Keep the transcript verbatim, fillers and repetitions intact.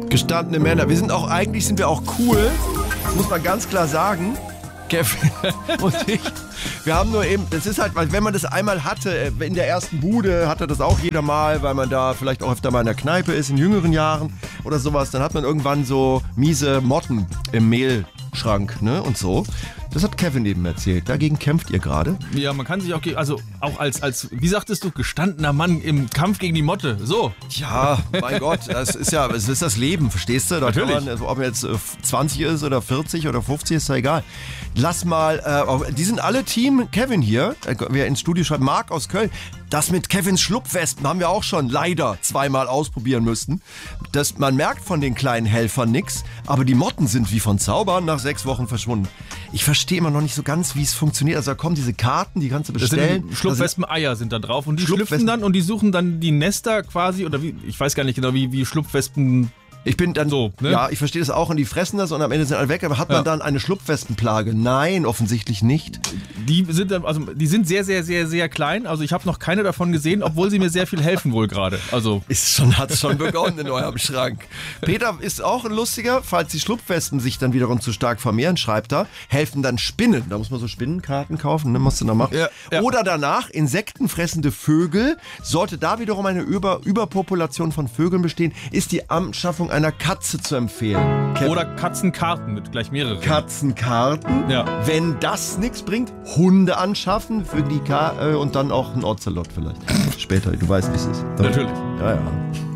Gestandene Männer. Wir sind auch, eigentlich sind wir auch cool. Das muss man ganz klar sagen. Kevin und ich. Wir haben nur eben, das ist halt, weil wenn man das einmal hatte, in der ersten Bude hatte das auch jeder mal, weil man da vielleicht auch öfter mal in der Kneipe ist, in jüngeren Jahren oder sowas, dann hat man irgendwann so miese Motten im Mehlschrank, ne, und so. Das hat Kevin eben erzählt. Dagegen kämpft ihr gerade. Ja, man kann sich auch, also auch als, als, wie sagtest du, gestandener Mann im Kampf gegen die Motte. So. Ja, mein Gott, das ist ja, es ist das Leben, verstehst du? Da Natürlich. kann man, also ob man jetzt zwanzig ist oder vierzig oder fünfzig, ist ja egal. Lass mal, äh, die sind alle Team Kevin hier, wer ins Studio schreibt, Marc aus Köln. Das mit Kevins Schlupfwespen haben wir auch schon leider zweimal ausprobieren müssen. Das, man merkt von den kleinen Helfern nichts, aber die Motten sind wie von Zaubern nach sechs Wochen verschwunden. Ich verstehe immer noch nicht so ganz, wie es funktioniert. Also da kommen diese Karten, die kannst du bestellen. Das sind Schlupfwespen-Eier sind da drauf und die Schlupfwespen- schlüpfen dann und die suchen dann die Nester quasi, oder wie, ich weiß gar nicht genau, wie, wie Schlupfwespen... Ich bin dann So, ne? Ja, ich verstehe das auch und die fressen das und am Ende sind alle weg, aber hat man Ja. dann eine Schlupfwespenplage? Nein, offensichtlich nicht. Die sind, also, die sind sehr, sehr, sehr, sehr klein. Also ich habe noch keine davon gesehen, obwohl sie mir sehr viel helfen wohl gerade. Also Ist schon, hat schon begonnen in eurem Schrank. Peter ist auch ein lustiger, falls die Schlupfwespen sich dann wiederum zu stark vermehren, schreibt er, helfen dann Spinnen. Da muss man so Spinnenkarten kaufen, ne, musst du noch machen. Ja, ja. Oder danach insektenfressende Vögel. Sollte da wiederum eine Über Überpopulation von Vögeln bestehen, ist die Anschaffung einer Katze zu empfehlen. Kevin. oder Katzenkarten mit gleich mehreren. Katzenkarten. Ja. Wenn das nichts bringt, Hunde anschaffen für die Ka äh, und dann auch ein Ocelot vielleicht. Später, du weißt, wie es ist. Natürlich. Ja, ja.